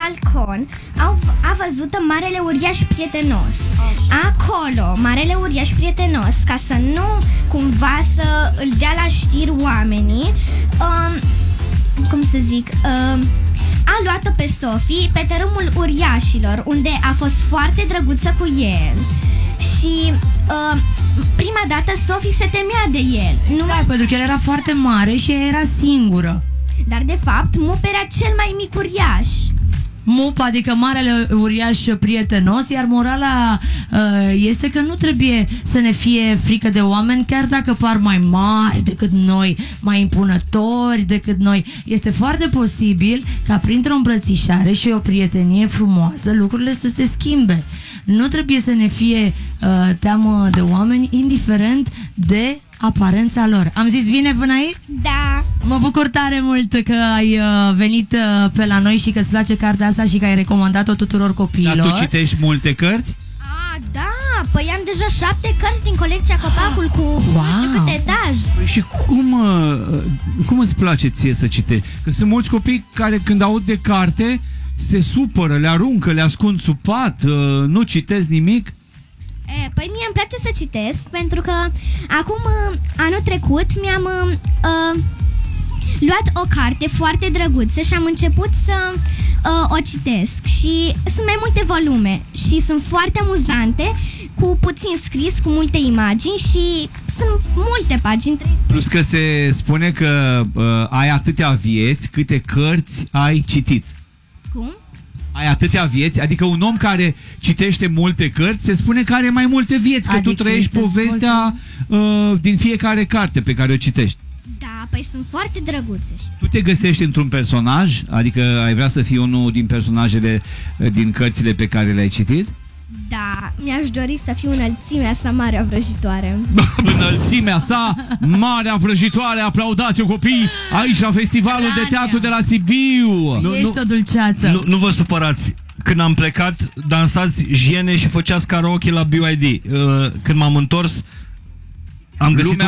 balcon a văzut Marele Uriaș Prietenos. Acolo, Marele Uriaș Prietenos, ca să nu cumva să îl dea la știri oamenii, cum să zic, a luat-o pe Sophie pe tărâmul uriașilor, unde a fost foarte drăguță cu el. Și prima dată Sophie se temea de el. Exact, pentru că el era foarte mare și ea era singură. Dar de fapt Mup era cel mai mic uriaș. Mup, adică Marele Uriaș Prietenos, iar morala este că nu trebuie să ne fie frică de oameni, chiar dacă par mai mari decât noi, mai impunători decât noi. Este foarte posibil ca printr-o îmbrățișare și o prietenie frumoasă lucrurile să se schimbe. Nu trebuie să ne fie teamă de oameni, indiferent de aparența lor. Am zis bine până aici? Da. Mă bucur tare mult că ai venit pe la noi și că îți place cartea asta și că ai recomandat-o tuturor copiilor. Dar tu citești multe cărți? Da, păi am deja 7 cărți din colecția Copacul cu nu știu câte etaj. Păi și cum îți place ție să citești? Că sunt mulți copii care când aud de carte se supără, le aruncă, le ascund sub pat, nu citesc nimic. Păi mie îmi place să citesc, pentru că acum, anul trecut, mi-am luat o carte foarte drăguță și am început să o citesc. Și sunt mai multe volume și sunt foarte amuzante, cu puțin scris, cu multe imagini și sunt multe pagini. Plus că se spune că ai atâtea vieți câte cărți ai citit. Cum? Ai atâtea vieți, adică un om care citește multe cărți se spune că are mai multe vieți, că adică tu trăiești povestea din fiecare carte pe care o citești. Da, păi sunt foarte drăguțe. Tu te găsești într-un personaj? Adică ai vrea să fii unul din personajele din cărțile pe care le-ai citit? Da, mi-aș dori să fiu înălțimea sa Marea Vrăjitoare. Înălțimea sa Marea Vrăjitoare, aplaudați-o copii aici la Festivalul de Teatru de la Sibiu. Ești o dulceață. Nu vă supărați. Când am plecat, dansați jiene și făceați karaoke la BYD. Când m-am întors, am găsit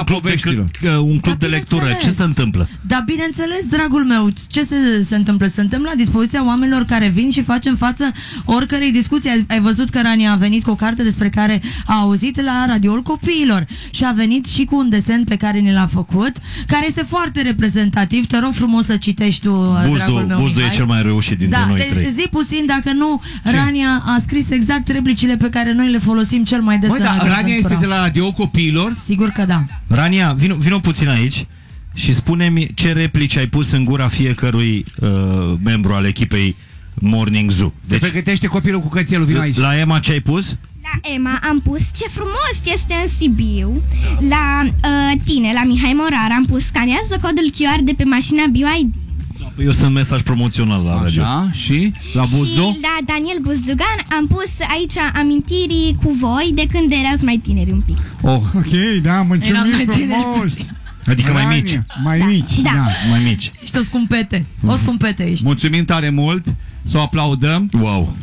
un club de lectură. Ce se întâmplă? Da, bineînțeles, dragul meu. Ce se întâmplă? Suntem la dispoziția oamenilor care vin și facem față oricărei discuții. Ai văzut că Rania a venit cu o carte despre care a auzit la radioul copiilor și a venit și cu un desen pe care ne l-a făcut, care este foarte reprezentativ. Te rog frumos să citești tu, dragul meu. Buzdu e cel mai reușit dintre noi trei. Zi puțin, dacă nu, Rania a scris exact replicile pe care noi le folosim cel mai des. Rania este de la radio copiilor? Sigur că da. Rania, vino puțin aici și spune-mi ce replici ai pus în gura fiecărui membru al echipei Morning Zoo. Se pregătește copilul cu cățelul, vino aici. La Emma ce ai pus? La Emma am pus ce frumos este în Sibiu. La tine, la Mihai Morar, am pus scanează codul QR de pe mașina BYD. Păi eu sunt mesaj promoțional la radio. Așa, și la Buzdu? Și la Daniel Buzdugan am pus aici amintiri cu voi de când erați mai tineri un pic. Ok, da, mulțumim frumos. Adică mai mici. Mai mici, da. Mai mici. Ești o scumpete. O scumpete ești. Mulțumim tare mult. Să o aplaudăm. Wow.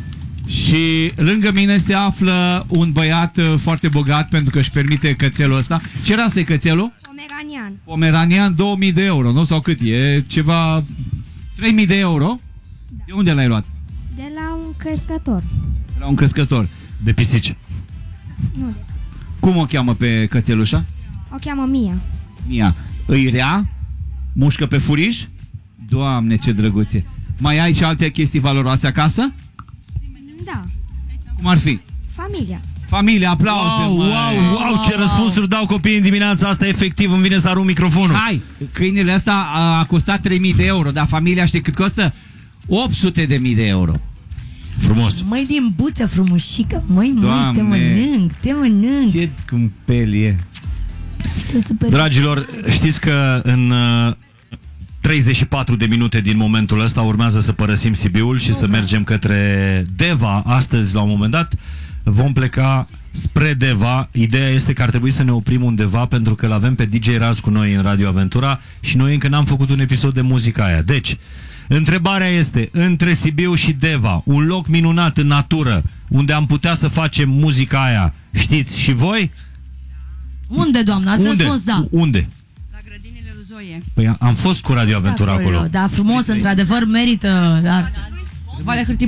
Și lângă mine se află un băiat foarte bogat, pentru că își permite cățelul ăsta. Ce rasă e cățelul? Pomeranian. Pomeranian, 2000 de euro, nu? Sau cât e? Ceva 3000 de euro? Da. De unde l-ai luat? De la un crescător. De la un crescător. De pisici. Nu de. Cum o cheamă pe cățelușa? O cheamă Mia. Mia. Îi rea? Mușcă pe furiș? Doamne, ce drăguție. Mai ai și alte chestii valoroase acasă? Da. Cum ar fi? Familia. Familia, aplauze. Wow, ce răspunsuri dau copiii în dimineața asta, efectiv îmi vine să arunc microfonul. Hai, câinele ăsta a costat 3000 de euro, dar familia știi cât costă? 800.000 de euro. Frumos. Măi, limbuță frumușică, măi, Doamne, te mănânc. Ce cumpel e. Dragilor, știți că în 34 de minute din momentul ăsta urmează să părăsim Sibiul și să mergem către Deva. Astăzi, la un moment dat, vom pleca spre Deva. Ideea este că ar trebui să ne oprim undeva, pentru că l-avem pe DJ Raz cu noi în Radio Aventura și noi încă n-am făcut un episod de muzica aia. Deci, întrebarea este, între Sibiu și Deva, un loc minunat în natură unde am putea să facem muzica aia, știți și voi? Unde, doamna? Ați răspuns da. Unde? La grădinile lui Zoe. Păi am fost cu Radio Aventura acolo. Da, frumos, într-adevăr, merită. Dar... Valea Hârtii